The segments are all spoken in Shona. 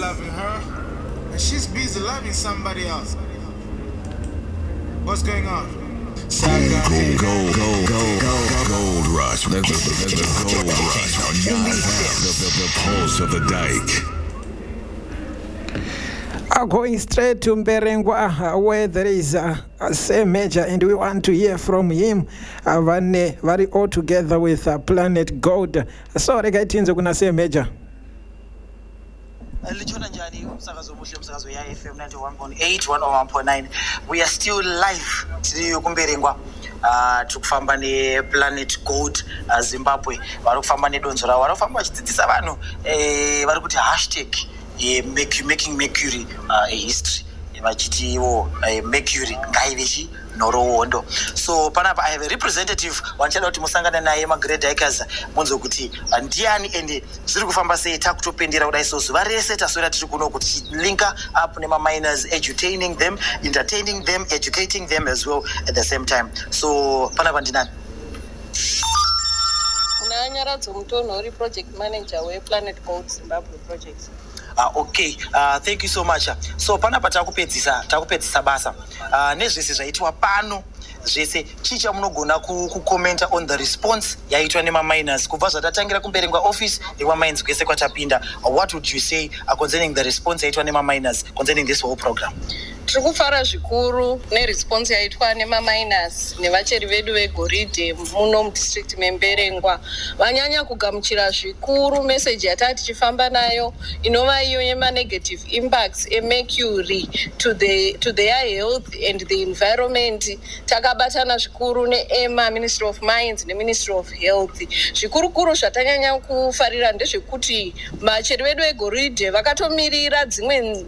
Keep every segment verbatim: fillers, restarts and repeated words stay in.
loving her, and she's busy loving somebody else. What's going on? Gold, gold, gold, gold, gold, gold rush. The, the, the, the gold rush on your the, the, the pulse of the dike. Uh, going straight to Mberengwa, uh, where there is uh, a same major, and we want to hear from him. Uh, vane, very all together with uh, Planet Gold. Uh, sorry, gaitinzo kuna same major. Lichona njani umsakazo muhle umsakazo ya F M ninety-one point eight one oh one point nine. We are still live tiri kumberengwa. Uh, tukufamba ne Planet Gold uh, Zimbabwe. Vari kufamba ne donzo rawo. Vari kufamba vachidzidzisa vanhu eh vari kuti hashtag eh, make, making Mercury uh, a history. Vachiti iwo uh, Mercury ngaivechi norowondo. So panapa I have a representative wanchada kuti musangana naye maGreat Dikers munzo kuti uh, ndiani ende zviri kufamba sei takutopendera kudai so zuva rese taswera tiri kuno kuti linka up nema miners, edutaining them, entertaining them, educating them as well at the same time. So panapa ndinani Unanyaradzo Mutonhori, project manager we Planet Gold Zimbabwe project. Uh, okay, uh, thank you so much. So panapa takupedzisa takupedzisa basa uh, nezvese zvaitwa pano zvese chicha munogona kukomenta on the response yaitwa nema-miners kubva zvatatangira kumberengwa office nema-miners kwese kwatapinda. Uh, what would you say uh, concerning the response yaitwa nema-miners concerning this whole program? Tiri kufara zvikuru neresponse yaitwa nema-miners nevacheri vedu vegoridhe muno mudistrict memberengwa. Vanyanya kugamuchira zvikuru message yatati tichifamba nayo inova iyo yema-negative impacts emercury to, the, to their health and the environment. Takabatana zvikuru neEMA, Ministry of Mines neMinistry of Health. Zvikurukuru zvatanyanya kufarira ndezvekuti macheri vedu vegoridhe vakatomirira dzimwe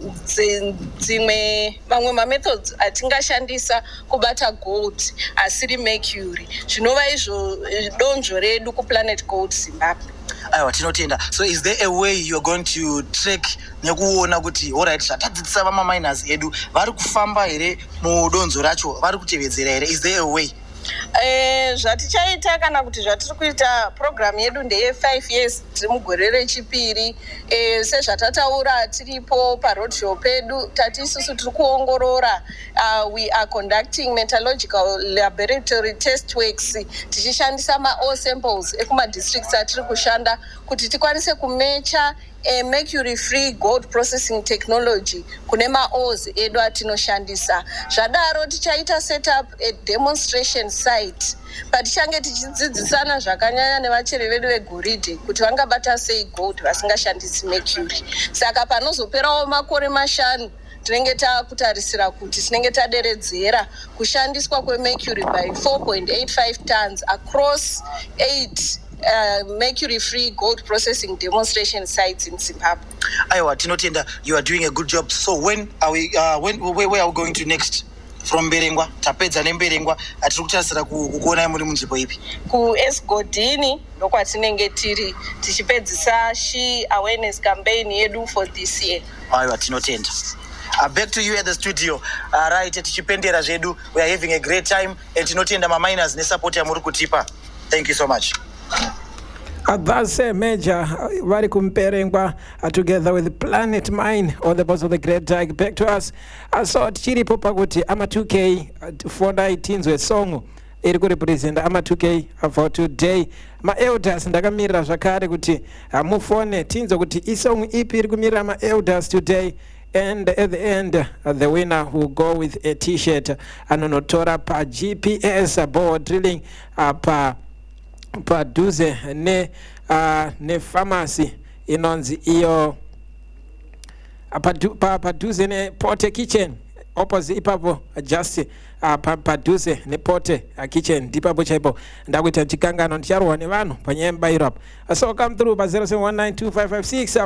dzimwe mamwe mamethods atingashandisa kubata gold asiri mercury. Zvinova izvo donzvo redu kuPlanet Gold Zimbabwe. Aiwa tinotenda. So is there a way you're going to track nekuona kuti alright zvatadzidzisa vama-miners edu vari kufamba here mudonzo racho, vari kutevedzera here? Is there a way? Eh, zvatichaita kana kuti zvatiri kuita program yedu ndeye five years tiri mugore rechipiri. Eh, sezvatataura tiripo paroadshow pedu tati isusu tiri kuongorora. Uh, we are conducting metallurgical laboratory test works tichishandisa ma-ore samples ekumadistricts atiri kushanda kuti tikwanise kumecha a mercury free gold processing technology kune ma-ores edu atinoshandisa. Zvadaro tichaita set up a demonstration site patichange tichidzidzisana zvakanyanya nevacheri vedu vegoridhe kuti vangabata sei gold vasingashandisi mercury. Saka panozoperawo makore mashanu tinenge takutarisira kuti tinenge taderedzera kushandiswa kwemercury by four point eight five tons across eight Uh, mercury free gold processing demonstration sites in Zimbabwe. Aiwa tinotenda, you are doing a good job. So when are we uh, when where, where are we going to next from Mberengwa? Tapedza neMberengwa atiri kutarisira kukuona muri munzvimbo ipi? Ku Esgodini ndokwatinenge tiri tichipedzisa she awareness campaign yedu for this year. Aiwa tinotenda. Uh, back to you at the studio. Uh, right, tichipendera zvedu. We are having a great time and tinotenda ma-miners nesupport yamuri kutipa. Thank you so much. Uh, that's a major vari kumberengwa uh, together with Planet Mine on the boss of the Great Dike. Back to us. Uh, so tichiripo pakuti ama two K uh, fondai tinzwe song iri kurepresenta ama two K uh, for today. Ma-elders ndakamirira zvakare kuti uh, mufone tinzwe kuti isong ipi iri kumirira ma-elders today. And at the end, uh, the winner will go with a t-shirt anonotora pa G P S uh, board drilling uh, pa padhuze ne uh, ne pharmacy inonzi iyo padhuze ne Porte Kitchen opposite ipapo just uh, padhuze ne Porte uh, Kitchen ndipapo chaipo ndakuita chikangano ndicharohwa nevanhu panyaya yemubayiro apo. So come through pa zero seven one nine two five five six